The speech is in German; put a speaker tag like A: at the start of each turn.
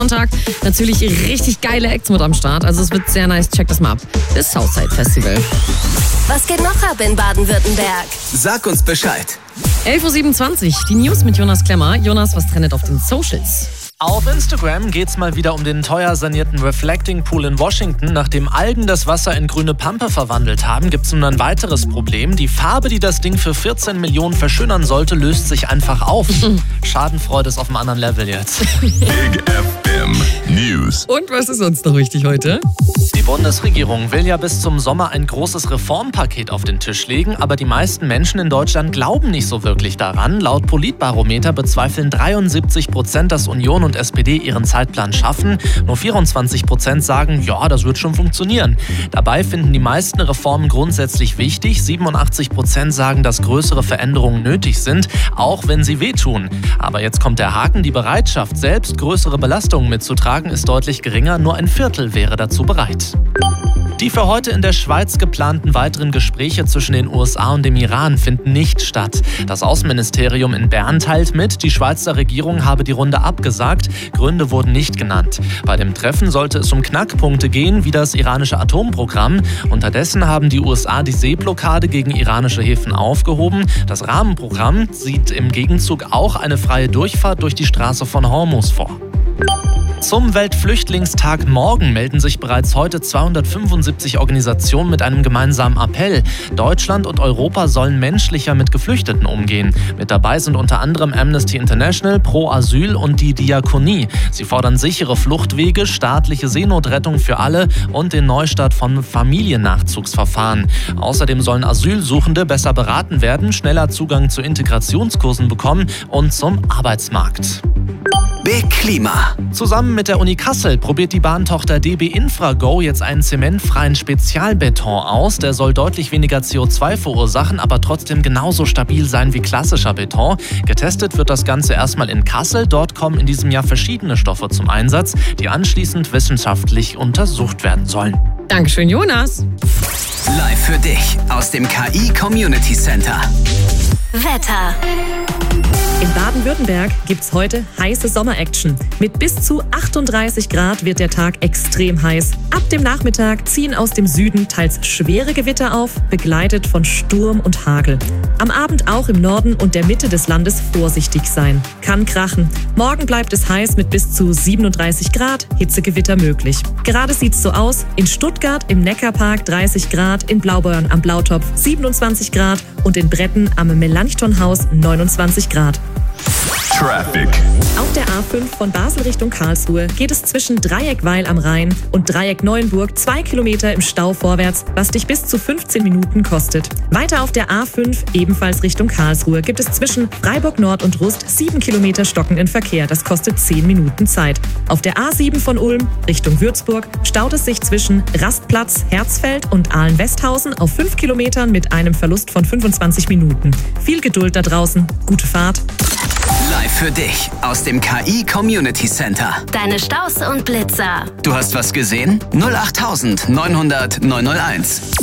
A: Sonntag natürlich richtig geile Acts mit am Start. Also es wird sehr nice. Check das mal ab. Das Southside Festival.
B: Was geht noch ab in Baden-Württemberg?
C: Sag uns Bescheid.
A: 11.27 Uhr, die News mit Jonas Klemmer. Jonas, was trendet auf den Socials?
D: Auf Instagram geht's mal wieder um den teuer sanierten Reflecting Pool in Washington. Nachdem Algen das Wasser in grüne Pampe verwandelt haben, gibt's nun ein weiteres Problem. Die Farbe, die das Ding für 14 Millionen verschönern sollte, löst sich einfach auf. Schadenfreude ist auf einem anderen Level jetzt.
E: Big FM News.
A: Und was ist sonst noch wichtig heute?
D: Die Bundesregierung will ja bis zum Sommer ein großes Reformpaket auf den Tisch legen, aber die meisten Menschen in Deutschland glauben nicht so wirklich daran. Laut Politbarometer bezweifeln 73%, dass Union und SPD ihren Zeitplan schaffen. Nur 24% sagen, ja, das wird schon funktionieren. Dabei finden die meisten Reformen grundsätzlich wichtig. 87% sagen, dass größere Veränderungen nötig sind, auch wenn sie wehtun. Aber jetzt kommt der Haken, die Bereitschaft, selbst größere Belastungen mitzutragen, ist deutlich geringer. Nur ein Viertel wäre dazu bereit. Die für heute in der Schweiz geplanten weiteren Gespräche zwischen den USA und dem Iran finden nicht statt. Das Außenministerium in Bern teilt mit, die Schweizer Regierung habe die Runde abgesagt. Gründe wurden nicht genannt. Bei dem Treffen sollte es um Knackpunkte gehen, wie das iranische Atomprogramm. Unterdessen haben die USA die Seeblockade gegen iranische Häfen aufgehoben. Das Rahmenprogramm sieht im Gegenzug auch eine freie Durchfahrt durch die Straße von Hormuz vor. Zum Weltflüchtlingstag morgen melden sich bereits heute 275 Organisationen mit einem gemeinsamen Appell. Deutschland und Europa sollen menschlicher mit Geflüchteten umgehen. Mit dabei sind unter anderem Amnesty International, Pro Asyl und die Diakonie. Sie fordern sichere Fluchtwege, staatliche Seenotrettung für alle und den Neustart von Familiennachzugsverfahren. Außerdem sollen Asylsuchende besser beraten werden, schneller Zugang zu Integrationskursen bekommen und zum Arbeitsmarkt.
C: Big Klima.
D: Zusammen mit der Uni Kassel probiert die Bahntochter DB Infrago jetzt einen zementfreien Spezialbeton aus. Der soll deutlich weniger CO2 verursachen, aber trotzdem genauso stabil sein wie klassischer Beton. Getestet wird das Ganze erstmal in Kassel. Dort kommen in diesem Jahr verschiedene Stoffe zum Einsatz, die anschließend wissenschaftlich untersucht werden sollen.
A: Dankeschön, Jonas.
C: Live für dich aus dem KI Community Center.
B: Wetter.
F: In Baden-Württemberg gibt's heute heiße Sommer-Action. Mit bis zu 38 Grad wird der Tag extrem heiß. Ab dem Nachmittag ziehen aus dem Süden teils schwere Gewitter auf, begleitet von Sturm und Hagel. Am Abend auch im Norden und der Mitte des Landes vorsichtig sein. Kann krachen. Morgen bleibt es heiß mit bis zu 37 Grad, Hitzegewitter möglich. Gerade sieht's so aus. In Stuttgart im Neckarpark 30 Grad, in Blaubeuern am Blautopf 27 Grad und in Bretten am Melanchthonhaus 29 Grad.
E: Traffic.
F: Auf der A5 von Basel Richtung Karlsruhe geht es zwischen Dreieck-Weil am Rhein und Dreieck-Neuenburg 2 Kilometer im Stau vorwärts, was dich bis zu 15 Minuten kostet. Weiter auf der A5, ebenfalls Richtung Karlsruhe, gibt es zwischen Freiburg Nord und Rust 7 Kilometer stockenden Verkehr. Das kostet 10 Minuten Zeit. Auf der A7 von Ulm Richtung Würzburg staut es sich zwischen Rastplatz, Herzfeld und Ahlen-Westhausen auf 5 Kilometern mit einem Verlust von 25 Minuten. Viel Geduld da draußen. Gute Fahrt.
C: Live für dich aus dem KI Community Center.
B: Deine Staus und Blitzer.
C: Du hast was gesehen? 08900 901.